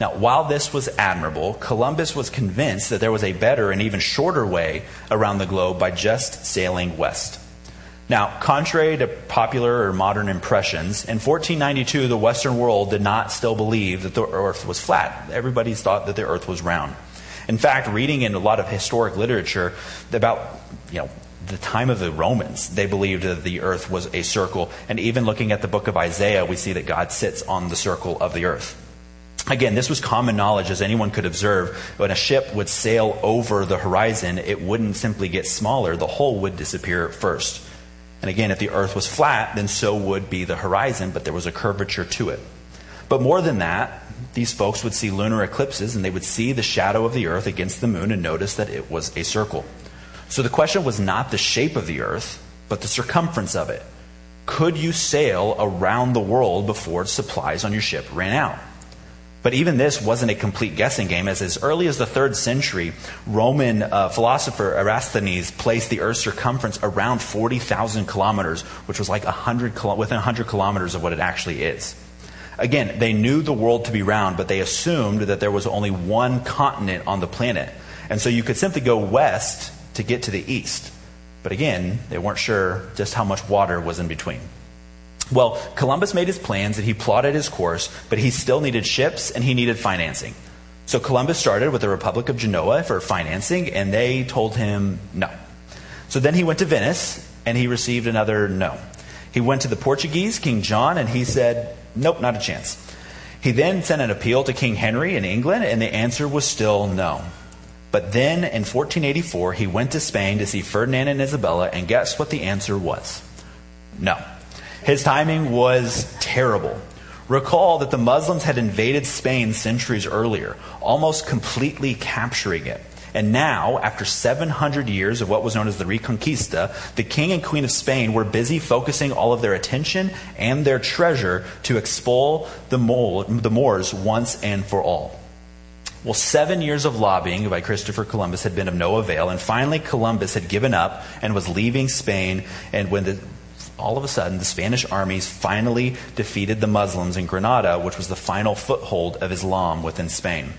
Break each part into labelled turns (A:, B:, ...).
A: Now, while this was admirable, Columbus was convinced that there was a better and even shorter way around the globe by just sailing west. Now, contrary to popular or modern impressions, in 1492, the Western world did not still believe that the earth was flat. Everybody thought that the earth was round. In fact, reading in a lot of historic literature about, the time of the Romans, they believed that the earth was a circle. And even looking at the book of Isaiah, we see that God sits on the circle of the earth. Again, this was common knowledge, as anyone could observe. When a ship would sail over the horizon, it wouldn't simply get smaller. The hole would disappear first. And again, if the earth was flat, then so would be the horizon, but there was a curvature to it. But more than that, these folks would see lunar eclipses, and they would see the shadow of the earth against the moon and notice that it was a circle. So the question was not the shape of the earth, but the circumference of it. Could you sail around the world before supplies on your ship ran out? But even this wasn't a complete guessing game, as early as the 3rd century, Roman philosopher Eratosthenes placed the Earth's circumference around 40,000 kilometers, which was like within 100 kilometers of what it actually is. Again, they knew the world to be round, but they assumed that there was only one continent on the planet. And so you could simply go west to get to the east. But again, they weren't sure just how much water was in between. Well, Columbus made his plans and he plotted his course, but he still needed ships and he needed financing. So Columbus started with the Republic of Genoa for financing, and they told him no. So then he went to Venice and he received another no. He went to the Portuguese, King John, and he said, nope, not a chance. He then sent an appeal to King Henry in England, and the answer was still no. But then in 1484, he went to Spain to see Ferdinand and Isabella, and guess what the answer was? No. His timing was terrible. Recall that the Muslims had invaded Spain centuries earlier, almost completely capturing it. And now, after 700 years of what was known as the Reconquista, the king and queen of Spain were busy focusing all of their attention and their treasure to expel the Moors once and for all. Well, 7 years of lobbying by Christopher Columbus had been of no avail, and finally Columbus had given up and was leaving Spain, and when all of a sudden, the Spanish armies finally defeated the Muslims in Granada, which was the final foothold of Islam within Spain.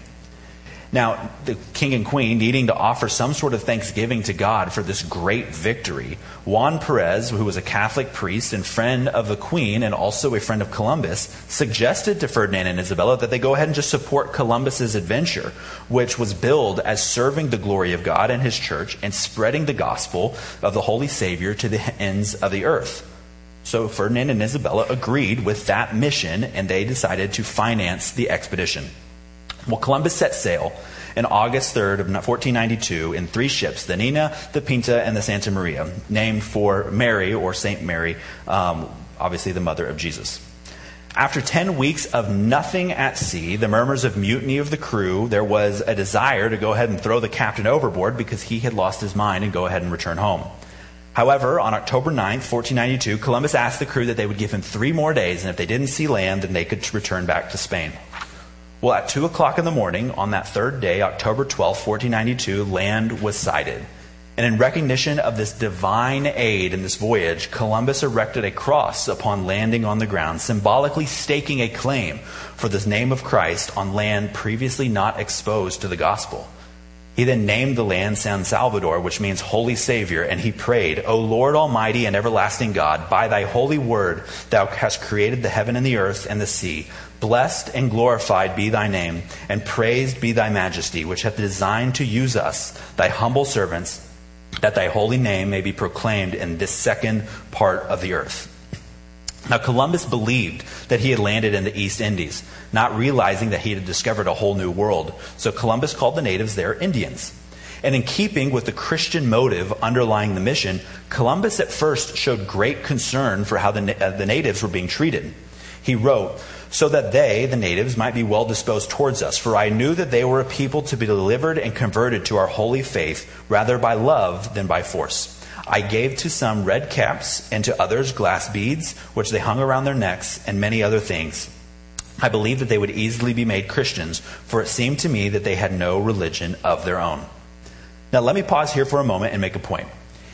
A: Now, the king and queen, needing to offer some sort of thanksgiving to God for this great victory, Juan Perez, who was a Catholic priest and friend of the queen and also a friend of Columbus, suggested to Ferdinand and Isabella that they go ahead and just support Columbus's adventure, which was billed as serving the glory of God and his church and spreading the gospel of the Holy Savior to the ends of the earth. So Ferdinand and Isabella agreed with that mission, and they decided to finance the expedition. Well, Columbus set sail on August 3rd of 1492 in 3 ships, the Nina, the Pinta, and the Santa Maria, named for Mary, or Saint Mary, obviously the mother of Jesus. After 10 weeks of nothing at sea, the murmurs of mutiny of the crew, there was a desire to go ahead and throw the captain overboard because he had lost his mind and go ahead and return home. However, on October 9th, 1492, Columbus asked the crew that they would give him 3 more days, and if they didn't see land, then they could return back to Spain. Well, at 2 o'clock in the morning, on that 3rd day, October 12th, 1492, land was sighted. And in recognition of this divine aid in this voyage, Columbus erected a cross upon landing on the ground, symbolically staking a claim for the name of Christ on land previously not exposed to the gospel. He then named the land San Salvador, which means Holy Savior, and he prayed, O Lord Almighty and everlasting God, by thy holy word thou hast created the heaven and the earth and the sea. Blessed and glorified be thy name, and praised be thy majesty, which hath designed to use us, thy humble servants, that thy holy name may be proclaimed in this second part of the earth. Now, Columbus believed that he had landed in the East Indies, not realizing that he had discovered a whole new world. So Columbus called the natives there Indians. And in keeping with the Christian motive underlying the mission, Columbus at first showed great concern for how the natives were being treated. He wrote, so that they, the natives, might be well disposed towards us, for I knew that they were a people to be delivered and converted to our holy faith, rather by love than by force. I gave to some red caps, and to others glass beads, which they hung around their necks, and many other things. I believed that they would easily be made Christians, for it seemed to me that they had no religion of their own. Now let me pause here for a moment and make a point.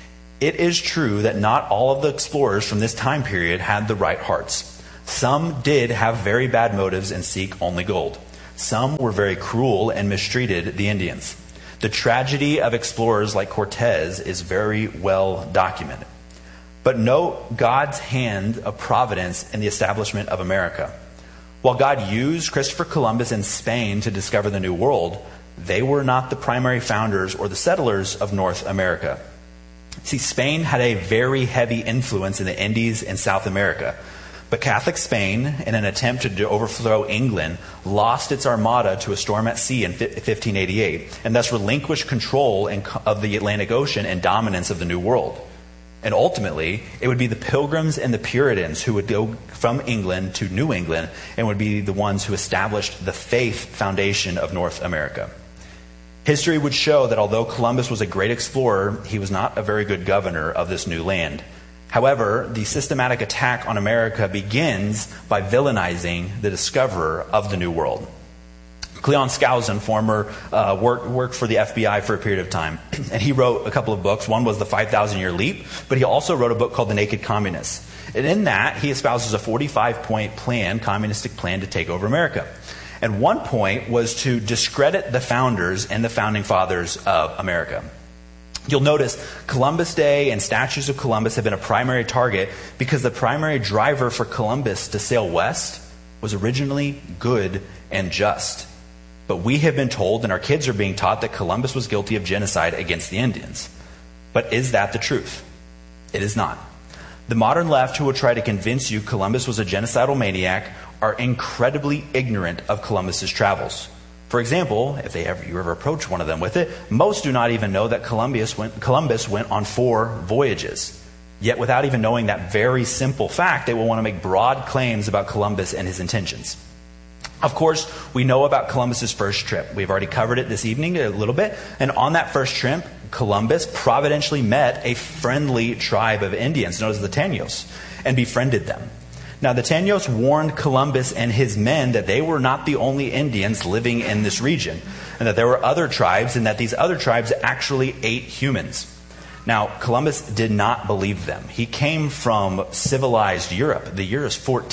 A: It is true that not all of the explorers from this time period had the right hearts. Some did have very bad motives and seek only gold. Some were very cruel and mistreated the Indians. The tragedy of explorers like Cortez is very well documented. But note God's hand of providence in the establishment of America. While God used Christopher Columbus and Spain to discover the New World, they were not the primary founders or the settlers of North America. See, Spain had a very heavy influence in the Indies and South America. But Catholic Spain, in an attempt to overthrow England, lost its armada to a storm at sea in 1588, and thus relinquished control of the Atlantic Ocean and dominance of the New World. And ultimately, it would be the Pilgrims and the Puritans who would go from England to New England and would be the ones who established the faith foundation of North America. History would show that although Columbus was a great explorer, he was not a very good governor of this new land. However, the systematic attack on America begins by villainizing the discoverer of the New World. Cleon Skousen, worked for the FBI for a period of time, and he wrote a couple of books. One was The 5,000-Year Leap, but he also wrote a book called The Naked Communists. And in that, he espouses a 45-point plan, communistic plan to take over America. And one point was to discredit the founders and the founding fathers of America. You'll notice Columbus Day and statues of Columbus have been a primary target because the primary driver for Columbus to sail west was originally good and just. But we have been told, and our kids are being taught, that Columbus was guilty of genocide against the Indians. But is that the truth? It is not. The modern left, who will try to convince you Columbus was a genocidal maniac, are incredibly ignorant of Columbus's travels. For example, if you ever approach one of them with it, most do not even know that Columbus went on 4 voyages. Yet without even knowing that very simple fact, they will want to make broad claims about Columbus and his intentions. Of course, we know about Columbus's first trip. We've already covered it this evening a little bit. And on that first trip, Columbus providentially met a friendly tribe of Indians known as the Tanos and befriended them. Now, the Tanos warned Columbus and his men that they were not the only Indians living in this region, and that there were other tribes, and that these other tribes actually ate humans. Now, Columbus did not believe them. He came from civilized Europe. The year is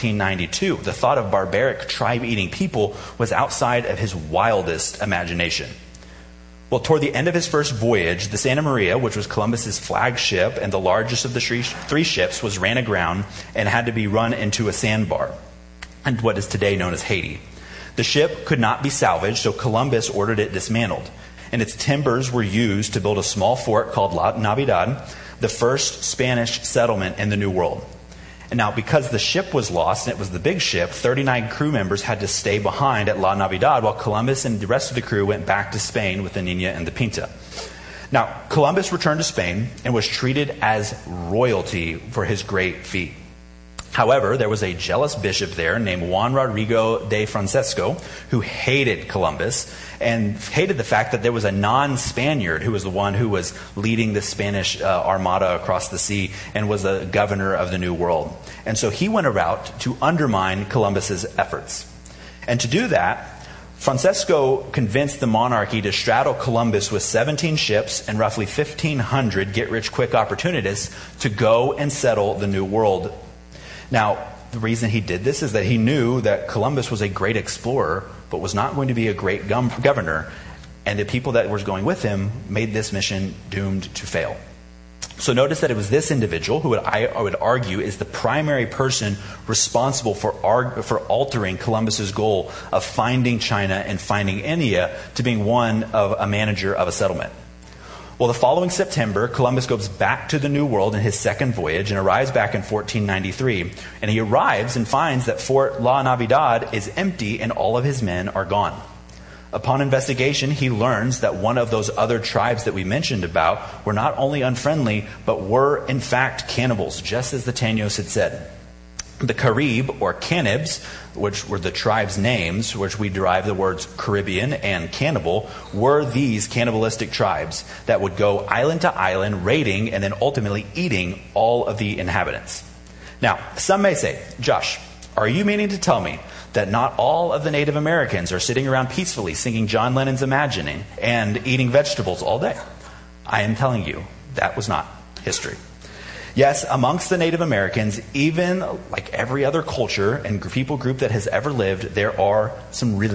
A: 1492. The thought of barbaric tribe-eating people was outside of his wildest imagination. Well, toward the end of his first voyage, the Santa Maria, which was Columbus's flagship and the largest of the 3 ships, was ran aground and had to be run into a sandbar, and what is today known as Haiti. The ship could not be salvaged, so Columbus ordered it dismantled, and its timbers were used to build a small fort called La Navidad, the first Spanish settlement in the New World. And now, because the ship was lost, and it was the big ship, 39 crew members had to stay behind at La Navidad while Columbus and the rest of the crew went back to Spain with the Nina and the Pinta. Now, Columbus returned to Spain and was treated as royalty for his great feat. However, there was a jealous bishop there named Juan Rodrigo de Francesco who hated Columbus and hated the fact that there was a non-Spaniard who was the one who was leading the Spanish armada across the sea and was the governor of the New World. And so he went about to undermine Columbus's efforts. And to do that, Francesco convinced the monarchy to straddle Columbus with 17 ships and roughly 1,500 get-rich-quick opportunists to go and settle the New World. Now, the reason he did this is that he knew that Columbus was a great explorer, but was not going to be a great governor, and the people that were going with him made this mission doomed to fail. So notice that it was this individual who I would argue is the primary person responsible for altering Columbus's goal of finding China and finding India to being one of a manager of a settlement. Well, the following September, Columbus goes back to the New World in his second voyage and arrives back in 1493. And he arrives and finds that Fort La Navidad is empty and all of his men are gone. Upon investigation, he learns that one of those other tribes that we mentioned about were not only unfriendly, but were in fact cannibals, just as the Tanos had said. The Carib, or Canibs, which were the tribe's names, which we derive the words Caribbean and cannibal, were these cannibalistic tribes that would go island to island, raiding and then ultimately eating all of the inhabitants. Now, some may say, Josh, are you meaning to tell me that not all of the Native Americans are sitting around peacefully singing John Lennon's Imagining and eating vegetables all day? I am telling you, that was not history. Yes, amongst the Native Americans, even like every other culture and people group that has ever lived, there are some really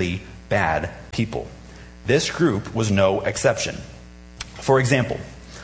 A: bad people. This group was no exception. For example,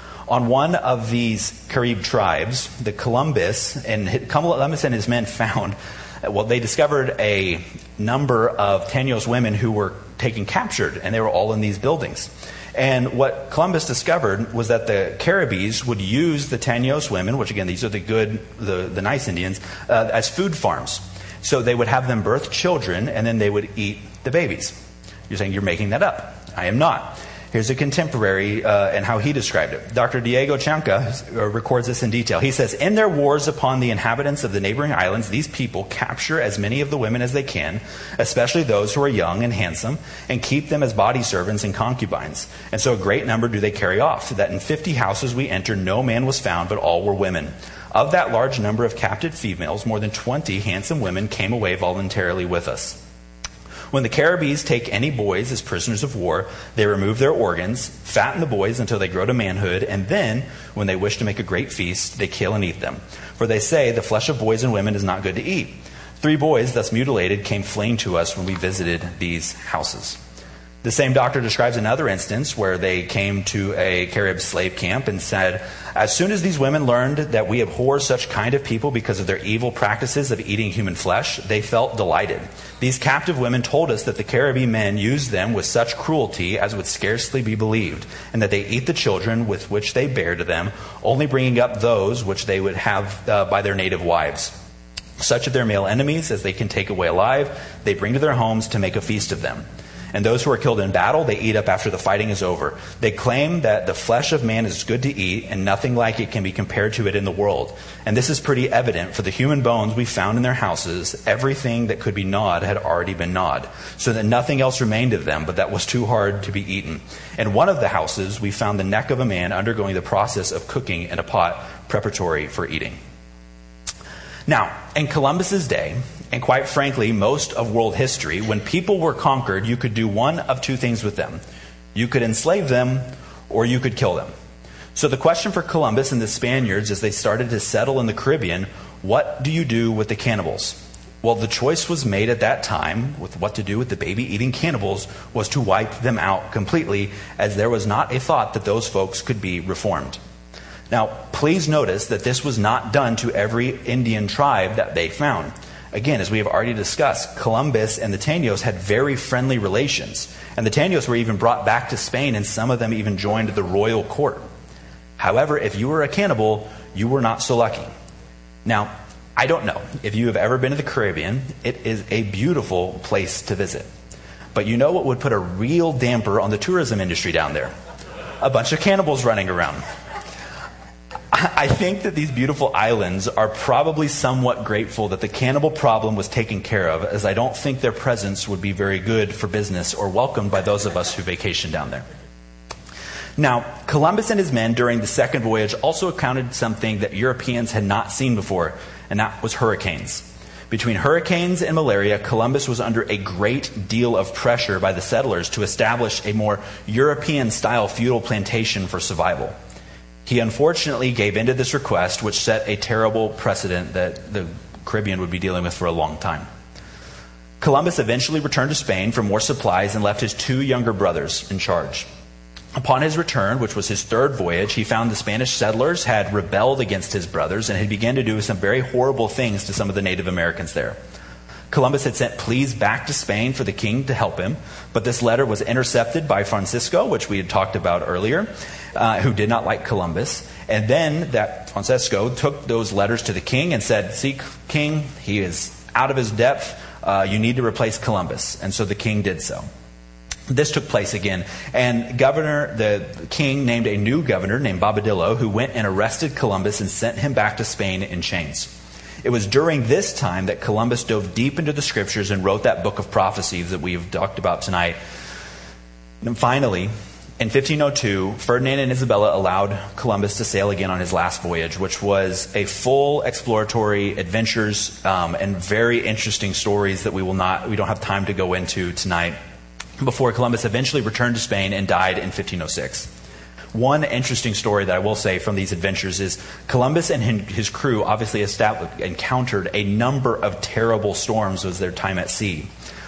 A: on one of these Carib tribes, Columbus and his men found, they discovered a number of Taínos women who were taken captured, and they were all in these buildings. And what Columbus discovered was that the Caribbees would use the Taínos women, which again, these are the nice Indians, as food farms. So they would have them birth children, and then they would eat the babies. You're saying you're making that up. I am not. Here's a contemporary and how he described it. Dr. Diego Chanca records this in detail. He says, in their wars upon the inhabitants of the neighboring islands, these people capture as many of the women as they can, especially those who are young and handsome, and keep them as body servants and concubines. And so a great number do they carry off, so that in 50 houses we entered, no man was found, but all were women. Of that large number of captive females, more than 20 handsome women came away voluntarily with us. When the Caribbees take any boys as prisoners of war, they remove their organs, fatten the boys until they grow to manhood, and then, when they wish to make a great feast, they kill and eat them. For they say, the flesh of boys and women is not good to eat. 3 boys, thus mutilated, came fleeing to us when we visited these houses. The same doctor describes another instance where they came to a Carib slave camp and said, as soon as these women learned that we abhor such kind of people because of their evil practices of eating human flesh, they felt delighted. These captive women told us that the Caribbean men used them with such cruelty as would scarcely be believed, and that they eat the children with which they bear to them, only bringing up those which they would have by their native wives. Such of their male enemies as they can take away alive, they bring to their homes to make a feast of them. And those who are killed in battle, they eat up after the fighting is over. They claim that the flesh of man is good to eat, and nothing like it can be compared to it in the world. And this is pretty evident, for the human bones we found in their houses, everything that could be gnawed had already been gnawed, so that nothing else remained of them, but that was too hard to be eaten. In one of the houses, we found the neck of a man undergoing the process of cooking in a pot preparatory for eating. Now, in Columbus's day, and quite frankly, most of world history, when people were conquered, you could do one of 2 things with them. You could enslave them, or you could kill them. So the question for Columbus and the Spaniards as they started to settle in the Caribbean, what do you do with the cannibals? Well, the choice was made at that time with what to do with the baby-eating cannibals was to wipe them out completely, as there was not a thought that those folks could be reformed. Now, please notice that this was not done to every Indian tribe that they found. Again, as we have already discussed, Columbus and the Taínos had very friendly relations. And the Taínos were even brought back to Spain, and some of them even joined the royal court. However, if you were a cannibal, you were not so lucky. Now, I don't know if you have ever been to the Caribbean. It is a beautiful place to visit. But you know what would put a real damper on the tourism industry down there? A bunch of cannibals running around. I think that these beautiful islands are probably somewhat grateful that the cannibal problem was taken care of, as I don't think their presence would be very good for business or welcomed by those of us who vacation down there. Now, Columbus and his men during the second voyage also encountered something that Europeans had not seen before, and that was hurricanes. Between hurricanes and malaria, Columbus was under a great deal of pressure by the settlers to establish a more European-style feudal plantation for survival. He unfortunately gave in to this request, which set a terrible precedent that the Caribbean would be dealing with for a long time. Columbus eventually returned to Spain for more supplies and left his 2 younger brothers in charge. Upon his return, which was his 3rd voyage, he found the Spanish settlers had rebelled against his brothers and had begun to do some very horrible things to some of the Native Americans there. Columbus had sent pleas back to Spain for the king to help him, but this letter was intercepted by Francisco, which we had talked about earlier, who did not like Columbus. And then that Francisco took those letters to the king and said, "See, king, he is out of his depth. You need to replace Columbus." And so the king did so. This took place again, and the king named a new governor named Bobadillo, who went and arrested Columbus and sent him back to Spain in chains. It was during this time that Columbus dove deep into the scriptures and wrote that book of prophecies that we have talked about tonight. And finally, in 1502, Ferdinand and Isabella allowed Columbus to sail again on his last voyage, which was a full exploratory adventures and very interesting stories that we don't have time to go into tonight, before Columbus eventually returned to Spain and died in 1506. One interesting story that I will say from these adventures is Columbus and his crew obviously encountered a number of terrible storms as their time at sea.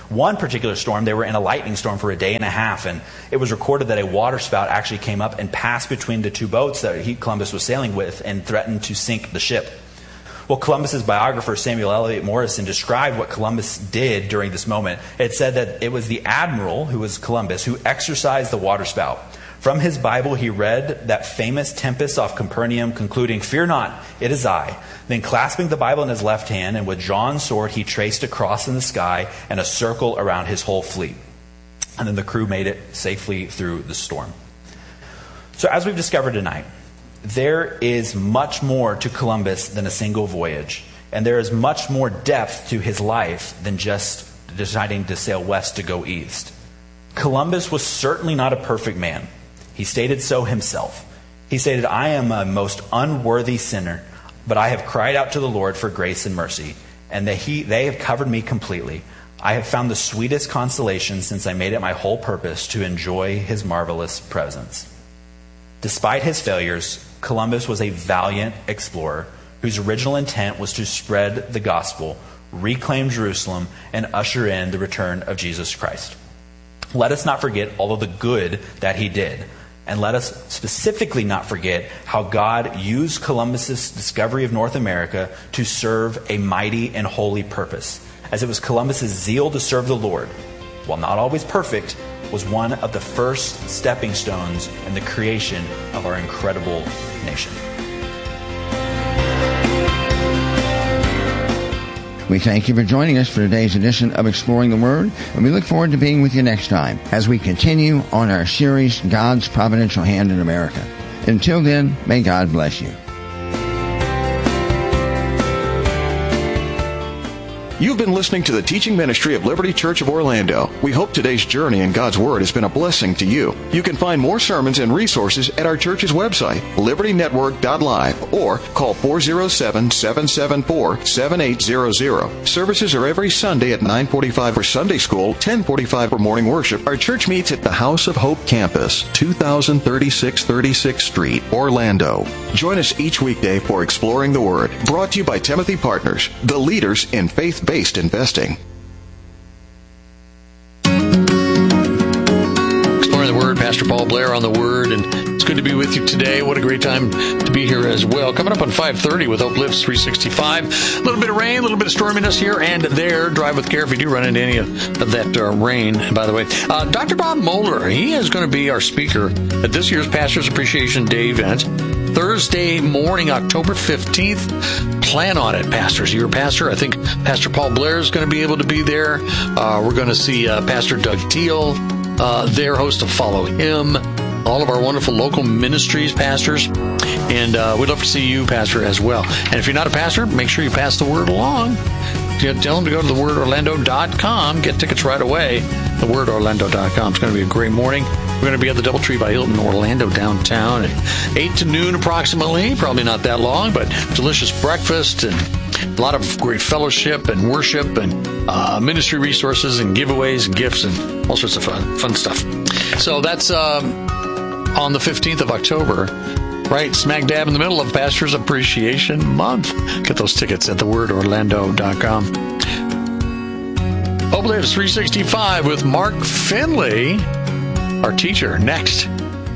A: One particular storm, they were in a lightning storm for a day and a half, and it was recorded that a water spout actually came up and passed between the two boats that Columbus was sailing with and threatened to sink the ship. Well, Columbus's biographer, Samuel Eliot Morison, described what Columbus did during this moment. It said that it was the admiral, who was Columbus, who exercised the waterspout. From his Bible, he read that famous Tempest off Capernaum, concluding, "Fear not, it is I." Then clasping the Bible in his left hand and with drawn sword, he traced a cross in the sky and a circle around his whole fleet. And then the crew made it safely through the storm. So as we've discovered tonight, there is much more to Columbus than a single voyage. And there is much more depth to his life than just deciding to sail west to go east. Columbus was certainly not a perfect man. He stated so himself. He stated, "I am a most unworthy sinner, but I have cried out to the Lord for grace and mercy, and they have covered me completely. I have found the sweetest consolation since I made it my whole purpose to enjoy his marvelous presence." Despite his failures, Columbus was a valiant explorer whose original intent was to spread the gospel, reclaim Jerusalem, and usher in the return of Jesus Christ. Let us not forget all of the good that he did. And let us specifically not forget how God used Columbus's discovery of North America to serve a mighty and holy purpose, as it was Columbus's zeal to serve the Lord, while not always perfect, was one of the first stepping stones in the creation of our incredible nation.
B: We thank you for joining us for today's edition of Exploring the Word, and we look forward to being with you next time as we continue on our series, God's Providential Hand in America. Until then, may God bless you.
C: You've been listening to the teaching ministry of Liberty Church of Orlando. We hope today's journey in God's Word has been a blessing to you. You can find more sermons and resources at our church's website, libertynetwork.live, or call 407-774-7800. Services are every Sunday at 9:45 for Sunday School, 10:45 for morning worship. Our church meets at the House of Hope Campus, 2036 36th Street, Orlando. Join us each weekday for Exploring the Word, brought to you by Timothy Partners, the leaders in faith-based investing.
D: Exploring the Word, Pastor Paul Blair on the Word, and it's good to be with you today. What a great time to be here as well. Coming up on 5:30 with Hope Lives 365. A little bit of rain, a little bit of storminess here and there. Drive with care if you do run into any of that rain. And by the way, Dr. Bob Moeller, he is going to be our speaker at this year's Pastor's Appreciation Day event. Thursday morning, October 15th. Plan on it, pastors. You're a pastor. I think Pastor Paul Blair is going to be able to be there. We're going to see Pastor Doug Teal there, host of Follow Him. All of our wonderful local ministries, pastors. And we'd love to see you, Pastor, as well. And if you're not a pastor, make sure you pass the word along. Tell them to go to thewordorlando.com. Get tickets right away. Thewordorlando.com. It's going to be a great morning. We're going to be at the Doubletree by Hilton, Orlando, downtown at 8 to noon approximately. Probably not that long, but delicious breakfast and a lot of great fellowship and worship and ministry resources and giveaways and gifts and all sorts of fun stuff. So that's on the 15th of October. Right smack dab in the middle of Pastor's Appreciation Month. Get those tickets at thewordorlando.com. Hope Lives 365 with Mark Finley, our teacher, next.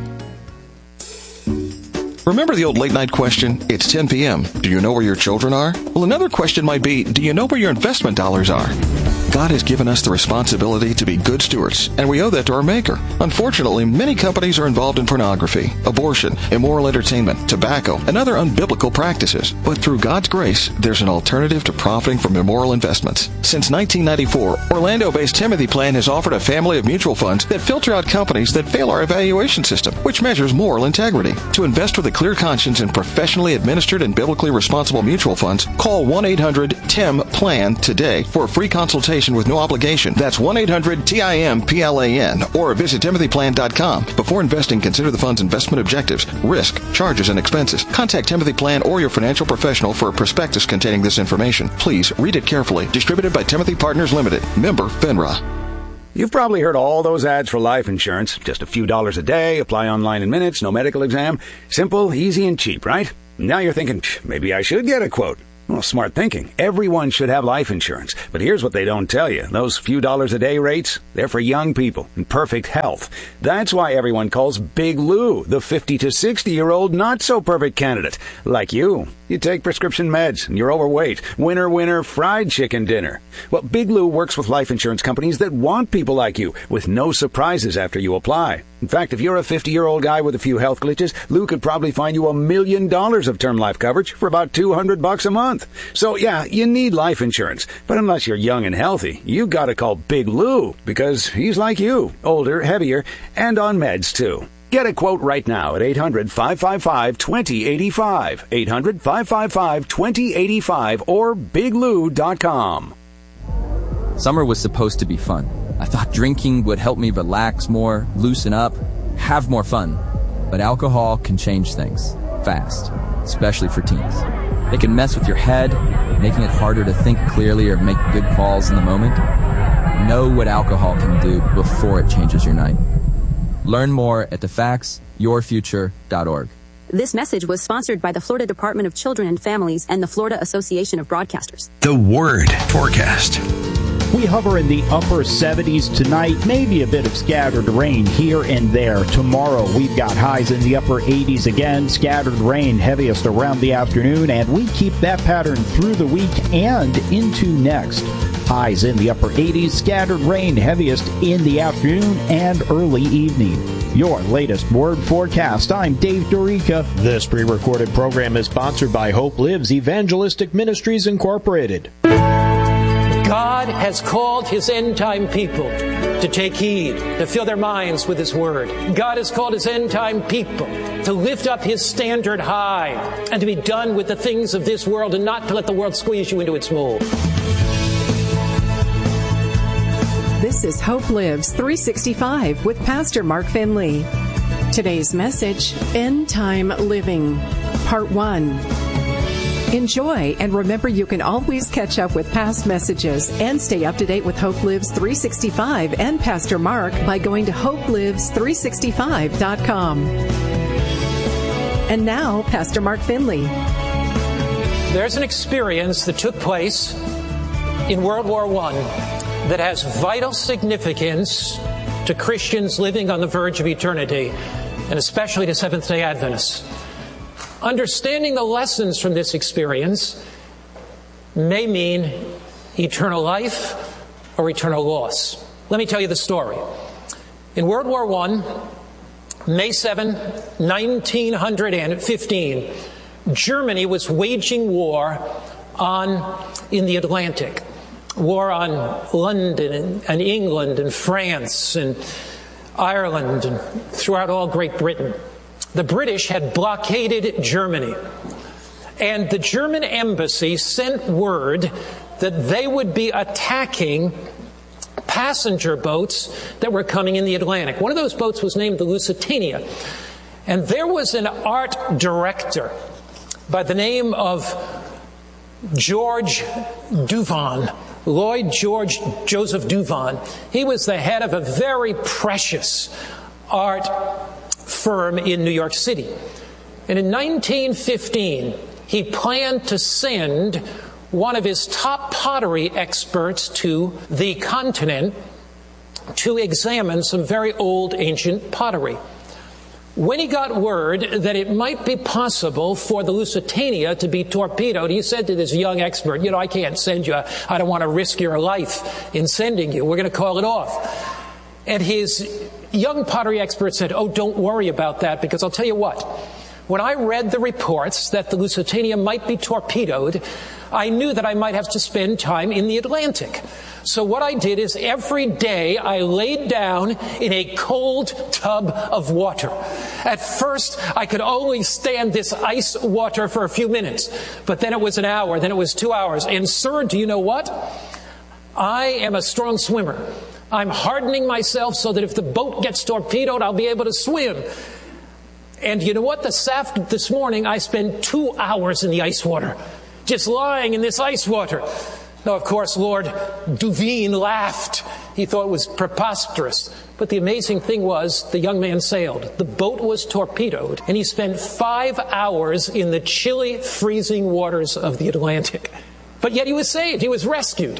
C: Remember the old late-night question? It's 10 p.m. Do you know where your children are? Well, another question might be, do you know where your investment dollars are? God has given us the responsibility to be good stewards, and we owe that to our Maker. Unfortunately, many companies are involved in pornography, abortion, immoral entertainment, tobacco, and other unbiblical practices. But through God's grace, there's an alternative to profiting from immoral investments. Since 1994, Orlando-based Timothy Plan has offered a family of mutual funds that filter out companies that fail our evaluation system, which measures moral integrity. To invest with a clear conscience in professionally administered and biblically responsible mutual funds, call 1-800-TIM-PLAN today for a free consultation with no obligation. That's 1-800-TIM-PLAN or visit timothyplan.com. Before investing, consider the fund's investment objectives, risk, charges, and expenses. Contact Timothy Plan or your financial professional for a prospectus containing this information. Please read it carefully. Distributed by Timothy Partners Limited. Member FINRA.
E: You've probably heard all those ads for life insurance. Just a few dollars a day, apply online in minutes, no medical exam. Simple, easy, and cheap, right? Now you're thinking, maybe I should get a quote. Well, smart thinking. Everyone should have life insurance. But here's what they don't tell you. Those few dollars a day rates, they're for young people in perfect health. That's why everyone calls Big Lou the 50 to 60-year-old not-so-perfect candidate. Like you. You take prescription meds and you're overweight. Winner, winner, fried chicken dinner. Well, Big Lou works with life insurance companies that want people like you with no surprises after you apply. In fact, if you're a 50-year-old guy with a few health glitches, Lou could probably find you $1 million of term life coverage for about $200 a month. So, yeah, you need life insurance. But unless you're young and healthy, you gotta call Big Lou because he's like you, older, heavier, and on meds, too. Get a quote right now at 800-555-2085, 800-555-2085, or biglou.com.
F: Summer was supposed to be fun. I thought drinking would help me relax more, loosen up, have more fun. But alcohol can change things fast, especially for teens. It can mess with your head, making it harder to think clearly or make good calls in the moment. Know what alcohol can do before it changes your night. Learn more at thefactsyourfuture.org.
G: This message was sponsored by the Florida Department of Children and Families and the Florida Association of Broadcasters.
H: The Word Forecast.
I: We hover in the upper 70s tonight, maybe a bit of scattered rain here and there. Tomorrow, we've got highs in the upper 80s again, scattered rain heaviest around the afternoon, and we keep that pattern through the week and into next. Highs in the upper 80s, scattered rain heaviest in the afternoon and early evening. Your latest Word Forecast. I'm Dave Dorica. This pre-recorded program is sponsored by Hope Lives Evangelistic Ministries Incorporated.
J: God has called His end-time people to take heed, to fill their minds with His Word. God has called His end-time people to lift up His standard high and to be done with the things of this world and not to let the world squeeze you into its mold.
K: This is Hope Lives 365 with Pastor Mark Finley. Today's message, End Time Living, Part 1. Enjoy, and remember you can always catch up with past messages and stay up to date with Hope Lives 365 and Pastor Mark by going to hopelives365.com. And now, Pastor Mark Finley.
J: There's an experience that took place in World War I that has vital significance to Christians living on the verge of eternity, and especially to Seventh-day Adventists. Understanding the lessons from this experience may mean eternal life or eternal loss. Let me tell you the story. In World War I, May 7, 1915, Germany was waging war in the Atlantic. War on London and England and France and Ireland and throughout all Great Britain. The British had blockaded Germany, and the German embassy sent word that they would be attacking passenger boats that were coming in the Atlantic. One of those boats was named the Lusitania, and there was an art director by the name of George Duvon, Lloyd George Joseph Duvon. He was the head of a very precious art firm in New York City. And in 1915, he planned to send one of his top pottery experts to the continent to examine some very old ancient pottery. When he got word that it might be possible for the Lusitania to be torpedoed, he said to this young expert, I can't send you. I don't want to risk your life in sending you. We're going to call it off. And his young pottery expert said, don't worry about that, because I'll tell you what. When I read the reports that the Lusitania might be torpedoed, I knew that I might have to spend time in the Atlantic. So what I did is every day I laid down in a cold tub of water. At first, I could only stand this ice water for a few minutes, but then it was an hour, then it was 2 hours. And sir, do you know what? I am a strong swimmer. I'm hardening myself so that if the boat gets torpedoed, I'll be able to swim. And you know what? This morning, I spent 2 hours in the ice water, just lying in this ice water. Now, of course, Lord Duveen laughed. He thought it was preposterous. But the amazing thing was the young man sailed. The boat was torpedoed, and he spent 5 hours in the chilly, freezing waters of the Atlantic. But yet he was saved. He was rescued.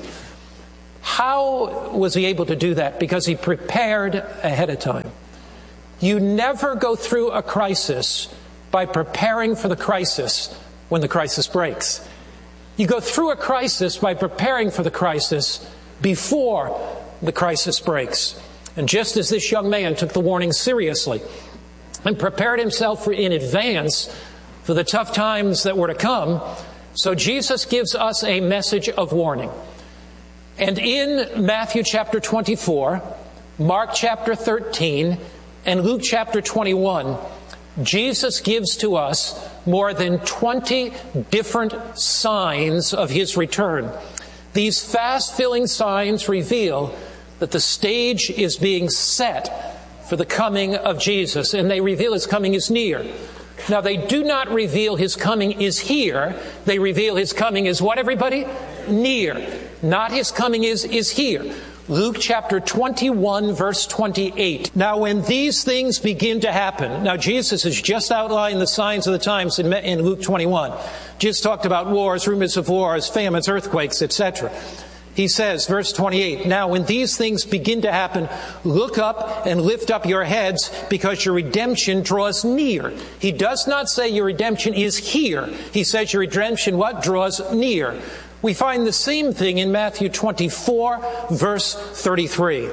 J: How was he able to do that? Because he prepared ahead of time. You never go through a crisis by preparing for the crisis when the crisis breaks. You go through a crisis by preparing for the crisis before the crisis breaks. And just as this young man took the warning seriously and prepared himself in advance for the tough times that were to come, so Jesus gives us a message of warning. And in Matthew chapter 24, Mark chapter 13, and Luke chapter 21, Jesus gives to us more than 20 different signs of his return. These fast-filling signs reveal that the stage is being set for the coming of Jesus, and they reveal his coming is near. Now, they do not reveal his coming is here. They reveal his coming is what, everybody? Near. Not his coming is here. Luke chapter 21, verse 28. Now, when these things begin to happen, now Jesus has just outlined the signs of the times in Luke 21. Jesus talked about wars, rumors of wars, famines, earthquakes, etc. He says, verse 28, now when these things begin to happen, look up and lift up your heads because your redemption draws near. He does not say your redemption is here. He says your redemption, what? Draws near. We find the same thing in Matthew 24, verse 33.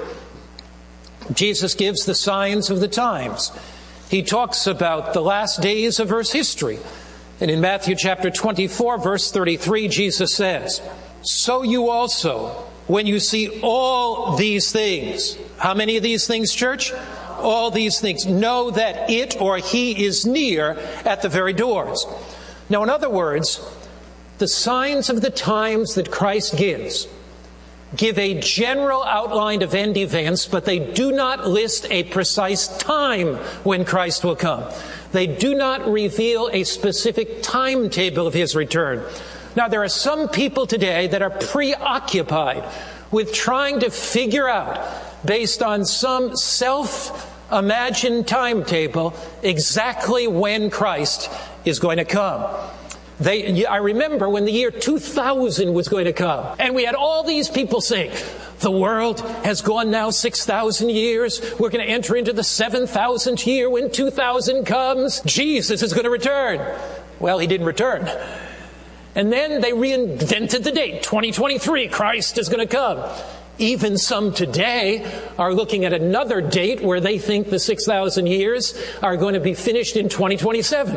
J: Jesus gives the signs of the times. He talks about the last days of Earth's history. And in Matthew chapter 24, verse 33, Jesus says, so you also, when you see all these things, how many of these things, church? All these things, know that it or he is near at the very doors. Now, in other words, the signs of the times that Christ gives give a general outline of end events, but they do not list a precise time when Christ will come. They do not reveal a specific timetable of his return. Now, there are some people today that are preoccupied with trying to figure out, based on some self-imagined timetable, exactly when Christ is going to come. I remember when the year 2000 was going to come, and we had all these people saying, the world has gone now 6,000 years. We're going to enter into the 7,000th year when 2000 comes. Jesus is going to return. Well, he didn't return. And then they reinvented the date, 2023, Christ is going to come. Even some today are looking at another date where they think the 6,000 years are going to be finished in 2027.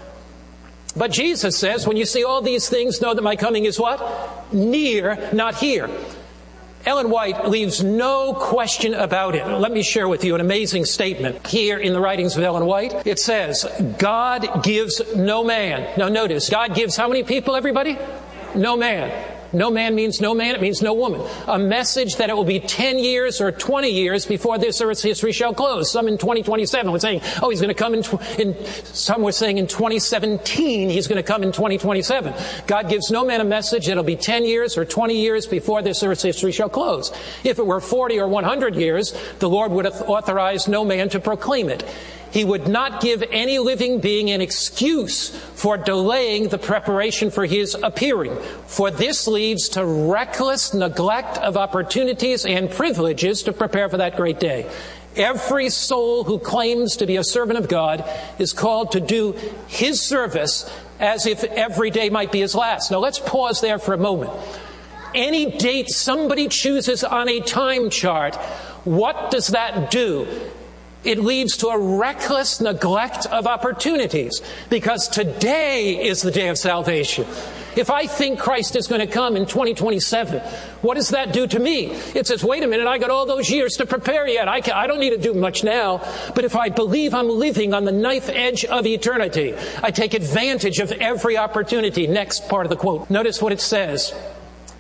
J: But Jesus says, when you see all these things, know that my coming is what? Near, not here. Ellen White leaves no question about it. Let me share with you an amazing statement here in the writings of Ellen White. It says, God gives no man. Now notice, God gives how many people, everybody? No man. No man means no man, it means no woman. A message that it will be 10 years or 20 years before this earth's history shall close. Some in 2027 were saying, oh, he's going to come some were saying in 2017, he's going to come in 2027. God gives no man a message that it'll be 10 years or 20 years before this earth's history shall close. If it were 40 or 100 years, the Lord would have authorized no man to proclaim it. He would not give any living being an excuse for delaying the preparation for his appearing, for this leads to reckless neglect of opportunities and privileges to prepare for that great day. Every soul who claims to be a servant of God is called to do his service as if every day might be his last. Now let's pause there for a moment. Any date somebody chooses on a time chart, what does that do? It leads to a reckless neglect of opportunities, because today is the day of salvation. If I think Christ is going to come in 2027, what does that do to me? It says, wait a minute, I got all those years to prepare yet. I don't need to do much now. But if I believe I'm living on the knife edge of eternity, I take advantage of every opportunity. Next part of the quote. Notice what it says.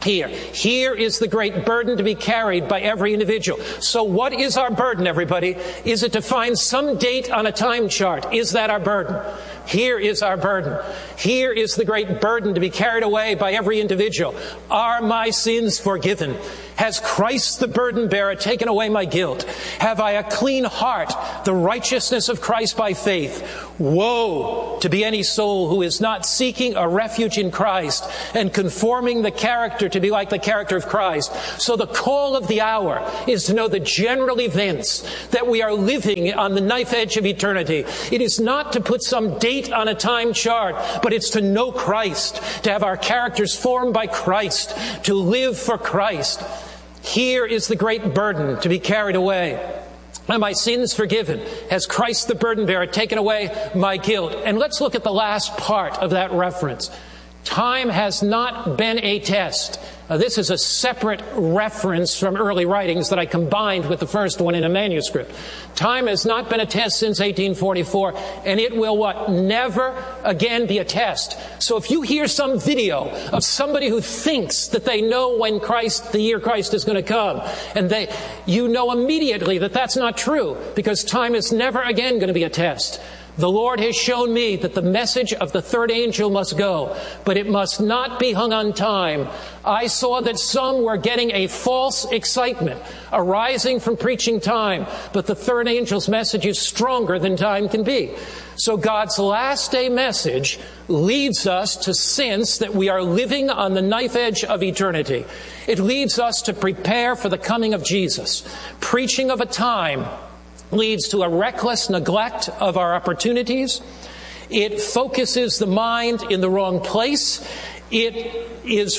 J: Here is the great burden to be carried by every individual. So what is our burden, everybody? Is it to find some date on a time chart? Is that our burden? Here is our burden. Here is the great burden to be carried away by every individual. Are my sins forgiven? Has Christ the burden bearer taken away my guilt? Have I a clean heart, the righteousness of Christ by faith? Woe to be any soul who is not seeking a refuge in Christ and conforming the character to be like the character of Christ. So the call of the hour is to know the general events that we are living on the knife edge of eternity. It is not to put some date on a time chart, but it's to know Christ, to have our characters formed by Christ, to live for Christ. Here is the great burden to be carried away. Are my sins forgiven? Has Christ the burden bearer taken away my guilt? And let's look at the last part of that reference. Time has not been a test. This is a separate reference from early writings that I combined with the first one in a manuscript. Time has not been a test since 1844, and it will what? Never again be a test. So if you hear some video of somebody who thinks that they know when the year Christ is going to come, and you know immediately that that's not true, because time is never again going to be a test. The Lord has shown me that the message of the third angel must go, but it must not be hung on time. I saw that some were getting a false excitement arising from preaching time, but the third angel's message is stronger than time can be. So God's last day message leads us to sense that we are living on the knife edge of eternity. It leads us to prepare for the coming of Jesus. Preaching of a time leads to a reckless neglect of our opportunities. It focuses the mind in the wrong place. Leads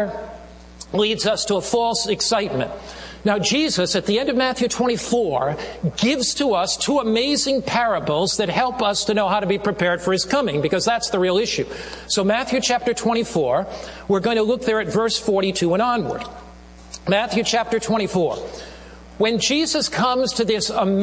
J: us to a false excitement. Now, Jesus, at the end of Matthew 24, gives to us two amazing parables that help us to know how to be prepared for His coming, because that's the real issue. So Matthew chapter 24, we're going to look there at verse 42 and onward. Matthew chapter 24. When Jesus comes to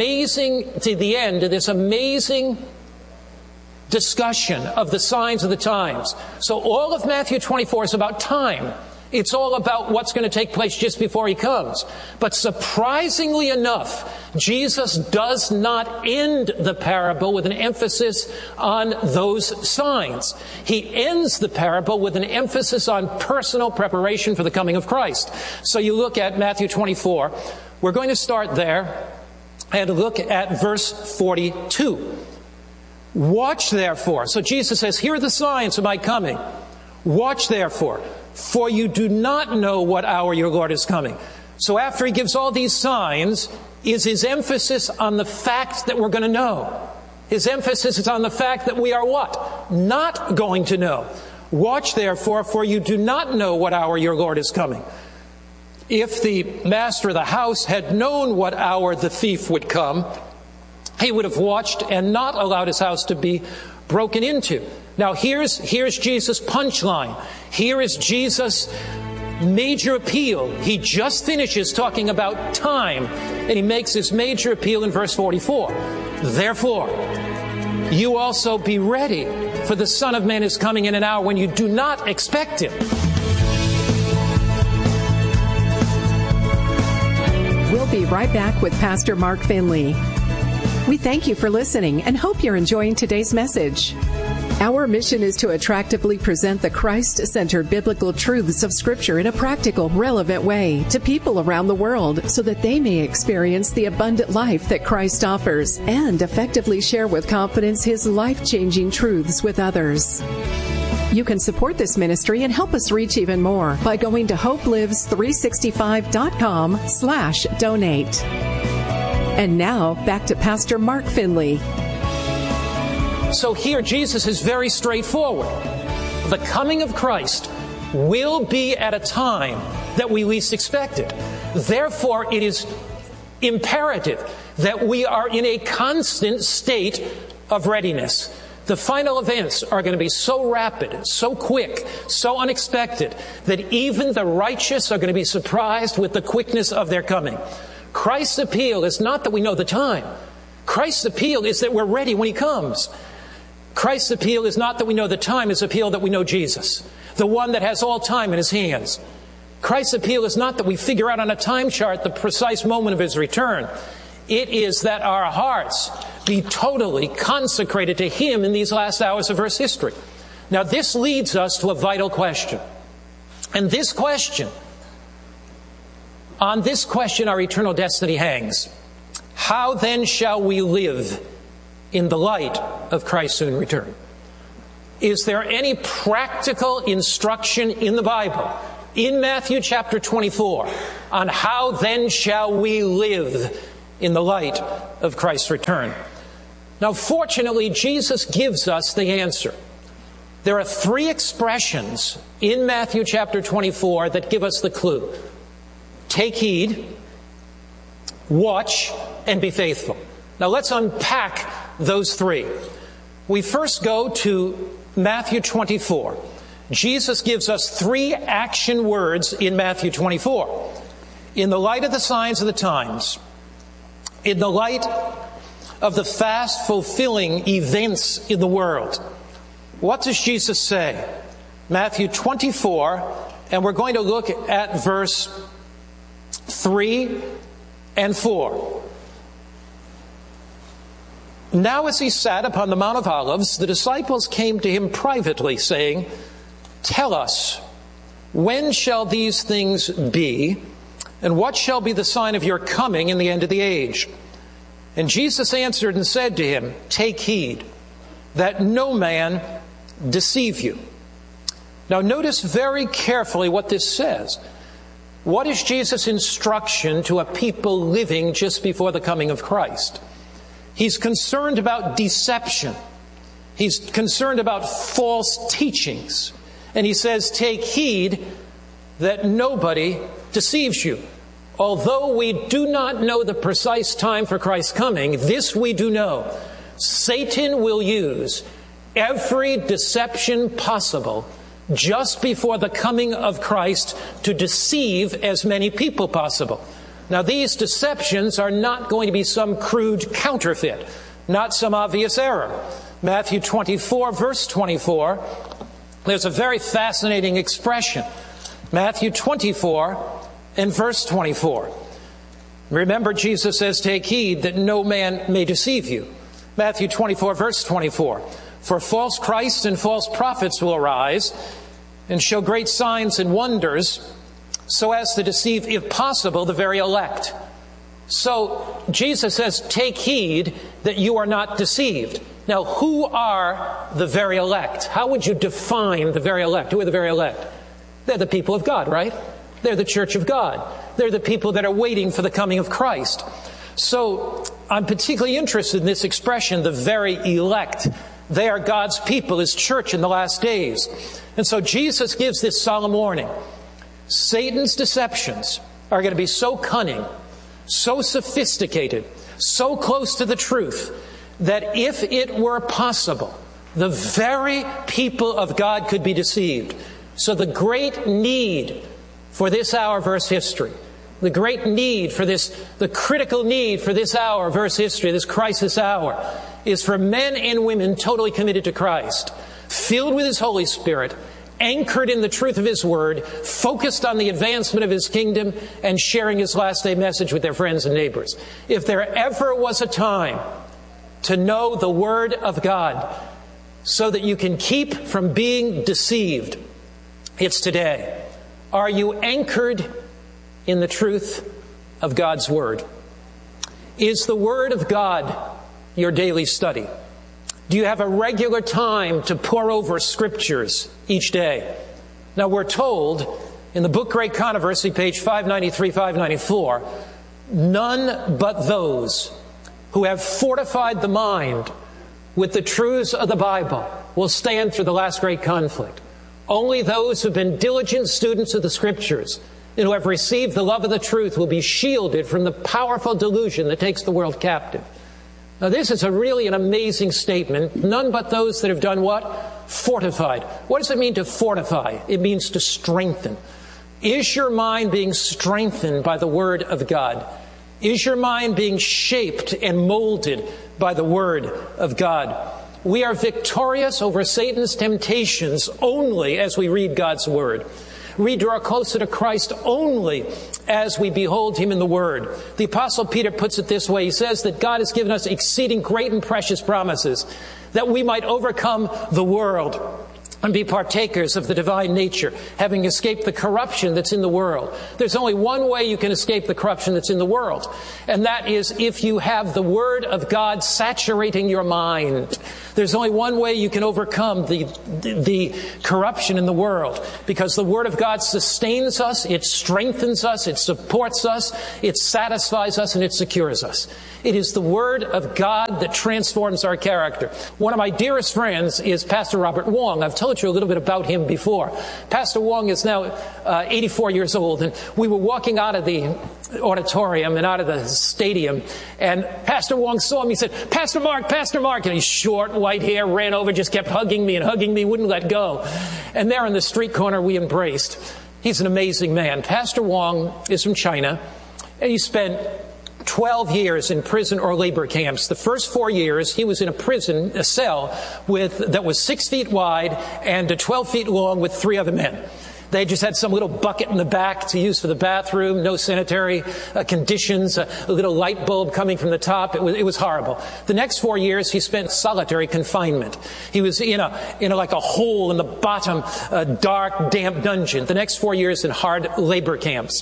J: the end of this amazing discussion of the signs of the times. So all of Matthew 24 is about time. It's all about what's going to take place just before He comes. But surprisingly enough, Jesus does not end the parable with an emphasis on those signs. He ends the parable with an emphasis on personal preparation for the coming of Christ. So you look at Matthew 24. We're going to start there and look at verse 42. Watch therefore. So Jesus says, here are the signs of my coming. Watch therefore, for you do not know what hour your Lord is coming. So after He gives all these signs, is His emphasis on the fact that we're going to know. His emphasis is on the fact that we are what? Not going to know. Watch therefore, for you do not know what hour your Lord is coming. If the master of the house had known what hour the thief would come, he would have watched and not allowed his house to be broken into. Now here's Jesus' punchline. Here is Jesus' major appeal. He just finishes talking about time, and He makes His major appeal in verse 44. Therefore, you also be ready, for the Son of Man is coming in an hour when you do not expect Him.
K: We'll be right back with Pastor Mark Finley. We thank you for listening and hope you're enjoying today's message. Our mission is to attractively present the Christ-centered biblical truths of Scripture in a practical, relevant way to people around the world so that they may experience the abundant life that Christ offers and effectively share with confidence His life-changing truths with others. You can support this ministry and help us reach even more by going to hopelives365.com/donate. And now, back to Pastor Mark Finley.
J: So here, Jesus is very straightforward. The coming of Christ will be at a time that we least expect it. Therefore, it is imperative that we are in a constant state of readiness. The final events are going to be so rapid, so quick, so unexpected, that even the righteous are going to be surprised with the quickness of their coming. Christ's appeal is not that we know the time. Christ's appeal is that we're ready when He comes. Christ's appeal is not that we know the time. His appeal that we know Jesus, the one that has all time in His hands. Christ's appeal is not that we figure out on a time chart the precise moment of his return. It is that our hearts be totally consecrated to him in these last hours of Earth's history. Now, this leads us to a vital question. And this question, on this question our eternal destiny hangs. How then shall we live in the light of Christ's soon return? Is there any practical instruction in the Bible, in Matthew chapter 24, on how then shall we live in the light of Christ's return? Now, fortunately, Jesus gives us the answer. There are three expressions in Matthew chapter 24 that give us the clue. Take heed, watch, and be faithful. Now let's unpack those three. We first go to Matthew 24. Jesus gives us three action words in Matthew 24. In the light of the signs of the times, in the light of the fast fulfilling events in the world, what does Jesus say? Matthew 24, and we're going to look at verse 3 and 4. Now as he sat upon the Mount of Olives, the disciples came to him privately, saying, Tell us, when shall these things be, and what shall be the sign of your coming in the end of the age? And Jesus answered and said to him, Take heed, that no man deceive you. Now notice very carefully what this says. What is Jesus' instruction to a people living just before the coming of Christ? He's concerned about deception. He's concerned about false teachings. And he says, take heed that nobody deceives you. Although we do not know the precise time for Christ's coming, this we do know. Satan will use every deception possible just before the coming of Christ to deceive as many people possible. Now, these deceptions are not going to be some crude counterfeit, not some obvious error. Matthew 24, verse 24, there's a very fascinating expression. Matthew 24 and verse 24. Remember, Jesus says, take heed that no man may deceive you. Matthew 24, verse 24. For false Christs and false prophets will arise and show great signs and wonders, so as to deceive, if possible, the very elect. So Jesus says, take heed that you are not deceived. Now, who are the very elect? How would you define the very elect? Who are the very elect? They're the people of God, right? They're the church of God. They're the people that are waiting for the coming of Christ. So I'm particularly interested in this expression, the very elect. They are God's people, His church in the last days. And so Jesus gives this solemn warning. Satan's deceptions are going to be so cunning, so sophisticated, so close to the truth, that if it were possible, the very people of God could be deceived. So the great need for this hour of Earth's history, the great need for this, the critical need for this hour of Earth's history, this crisis hour, is for men and women totally committed to Christ, filled with His Holy Spirit, anchored in the truth of His Word, focused on the advancement of His kingdom, and sharing His last day message with their friends and neighbors. If there ever was a time to know the Word of God so that you can keep from being deceived, it's today. Are you anchored in the truth of God's Word? Is the Word of God your daily study? Do you have a regular time to pore over Scriptures each day? Now, we're told in the book Great Controversy, page 593, 594, none but those who have fortified the mind with the truths of the Bible will stand through the last great conflict. Only those who have been diligent students of the Scriptures and who have received the love of the truth will be shielded from the powerful delusion that takes the world captive. Now, this is really an amazing statement. None but those that have done what? Fortified. What does it mean to fortify? It means to strengthen. Is your mind being strengthened by the Word of God? Is your mind being shaped and molded by the Word of God? We are victorious over Satan's temptations only as we read God's Word. We draw closer to Christ only as we behold him in the Word. The Apostle Peter puts it this way. He says that God has given us exceeding great and precious promises, that we might overcome the world and be partakers of the divine nature, having escaped the corruption that's in the world. There's only one way you can escape the corruption that's in the world, and that is if you have the Word of God saturating your mind. There's only one way you can overcome the corruption in the world, because the Word of God sustains us, it strengthens us, it supports us, it satisfies us, and it secures us. It is the Word of God that transforms our character. One of my dearest friends is Pastor Robert Wong. I've told you a little bit about him before. Pastor Wong is now 84 years old, and we were walking out of the auditorium and out of the stadium, and Pastor Wong saw him. He said, Pastor Mark, and his short white hair ran over, just kept hugging me, wouldn't let go. And there on the street corner we embraced. He's an amazing man. Pastor Wong is from China, and he spent 12 years in prison or labor camps. The first 4 years, he was in a cell that was 6 feet wide and 12 feet long with 3 other men. They just had some little bucket in the back to use for the bathroom, no sanitary conditions, a little light bulb coming from the top. It was horrible. The next 4 years, he spent solitary confinement. He was in like a hole in the bottom, dark, damp dungeon. The next 4 years in hard labor camps.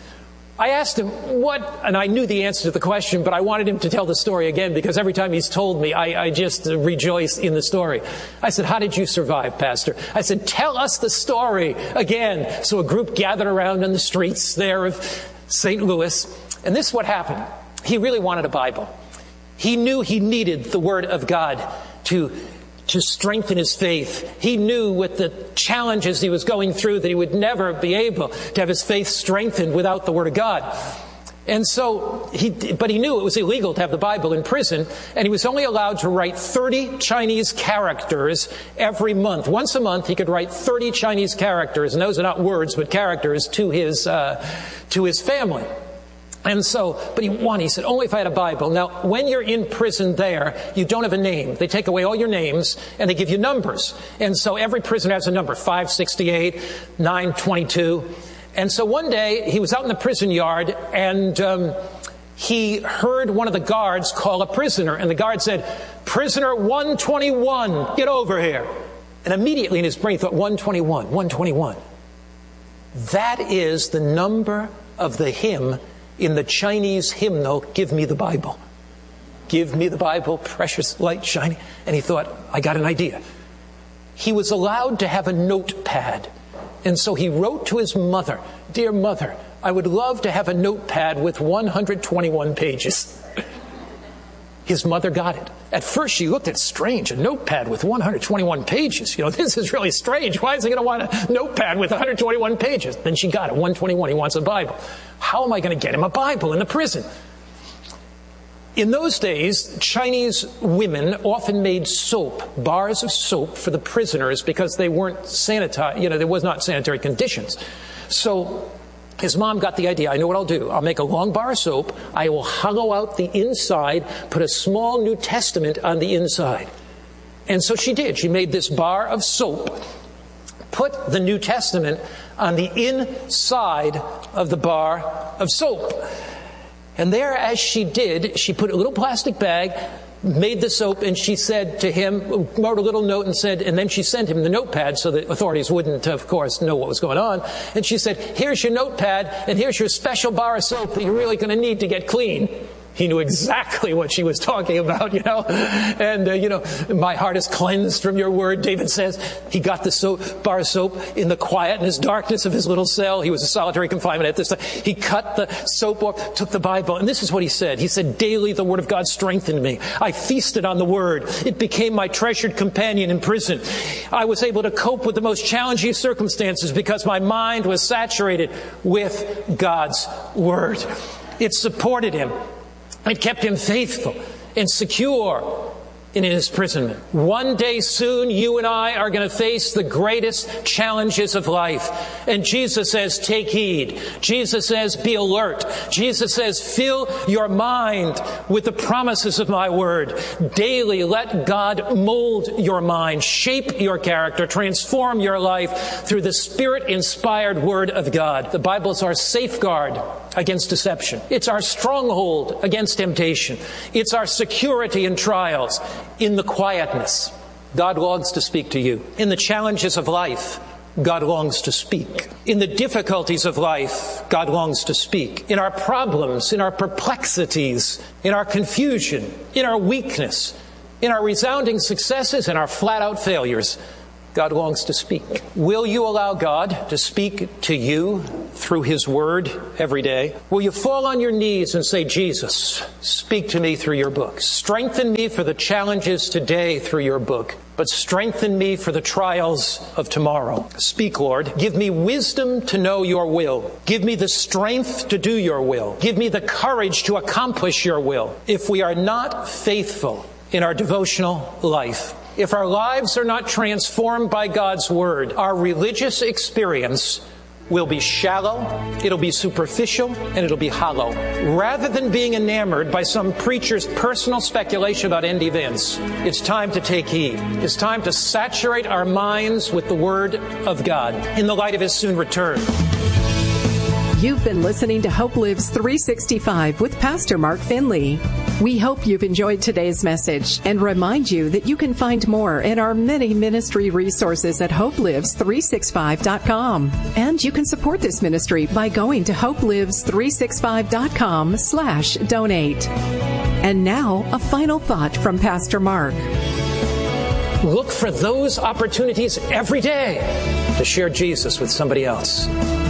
J: I asked him and I knew the answer to the question, but I wanted him to tell the story again, because every time he's told me, I just rejoice in the story. I said, how did you survive, Pastor? I said, tell us the story again. So a group gathered around on the streets there of St. Louis, and this is what happened. He really wanted a Bible. He knew he needed the Word of God to strengthen his faith. He knew with the challenges he was going through that he would never be able to have his faith strengthened without the Word of God. And so but he knew it was illegal to have the Bible in prison, and he was only allowed to write 30 Chinese characters every month. Once a month, he could write 30 Chinese characters, and those are not words, but characters to his family. And so, but he said, only if I had a Bible. Now, when you're in prison there, you don't have a name. They take away all your names, and they give you numbers. And so every prisoner has a number, 568, 922. And so one day, he was out in the prison yard, and he heard one of the guards call a prisoner. And the guard said, prisoner 121, get over here. And immediately in his brain, he thought, 121. That is the number of the hymn in the Chinese hymnal, Give Me the Bible. Give me the Bible, precious light shining. And he thought, I got an idea. He was allowed to have a notepad. And so he wrote to his mother, Dear Mother, I would love to have a notepad with 121 pages. His mother got it. At first she looked at it strange, a notepad with 121 pages. This is really strange. Why is he going to want a notepad with 121 pages? Then she got it, 121. He wants a Bible. How am I going to get him a Bible in the prison? In those days, Chinese women often made soap, bars of soap for the prisoners, because they weren't sanitized, there was not sanitary conditions. So his mom got the idea, I know what I'll do. I'll make a long bar of soap. I will hollow out the inside, put a small New Testament on the inside. And so she did. She made this bar of soap, put the New Testament on the inside of the bar of soap. And there, as she did, she put a little plastic bag, made the soap, and she said to him, wrote a little note and then she sent him the notepad so that authorities wouldn't, of course, know what was going on. And she said, here's your notepad, and here's your special bar of soap that you're really going to need to get clean. He knew exactly what she was talking about, And, my heart is cleansed from your word, David says. He got the bar of soap in the quietness, darkness of his little cell. He was in solitary confinement at this time. He cut the soap off, took the Bible, and this is what he said. He said, daily the word of God strengthened me. I feasted on the word. It became my treasured companion in prison. I was able to cope with the most challenging circumstances because my mind was saturated with God's word. It supported him. It kept him faithful and secure in his imprisonment. One day soon, you and I are going to face the greatest challenges of life. And Jesus says, take heed. Jesus says, be alert. Jesus says, fill your mind with the promises of my word. Daily let God mold your mind, shape your character, transform your life through the Spirit-inspired word of God. The Bible is our safeguard against deception. It's our stronghold against temptation. It's our security in trials. In the quietness, God longs to speak to you. In the challenges of life, God longs to speak. In the difficulties of life, God longs to speak. In our problems, in our perplexities, in our confusion, in our weakness, in our resounding successes and our flat-out failures, God longs to speak. Will you allow God to speak to you through his word every day? Will you fall on your knees and say, Jesus, speak to me through your book. Strengthen me for the challenges today through your book, but strengthen me for the trials of tomorrow. Speak, Lord. Give me wisdom to know your will. Give me the strength to do your will. Give me the courage to accomplish your will. If we are not faithful in our devotional life, if our lives are not transformed by God's word, our religious experience will be shallow, it'll be superficial, and it'll be hollow. Rather than being enamored by some preacher's personal speculation about end events, it's time to take heed. It's time to saturate our minds with the word of God in the light of his soon return.
K: You've been listening to Hope Lives 365 with Pastor Mark Finley. We hope you've enjoyed today's message and remind you that you can find more in our many ministry resources at hopelives365.com. And you can support this ministry by going to hopelives365.com/donate. And now, a final thought from Pastor Mark.
J: Look for those opportunities every day to share Jesus with somebody else.